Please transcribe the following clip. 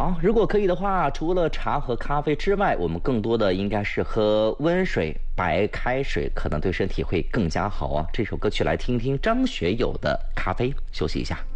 好，如果可以的话，除了茶和咖啡之外，我们更多的应该是喝温水、白开水，可能对身体会更加好啊。这首歌曲来听听张学友的《咖啡》，休息一下。